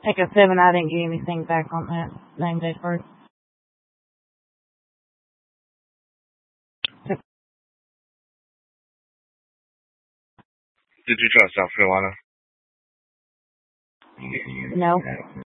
Take a 7. I didn't get anything back on that name day first. Did you try South Carolina? No.